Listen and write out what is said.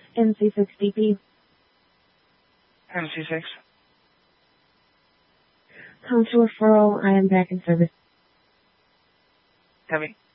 NC6DP. NC6. Come to referral. I am back in service. Copy.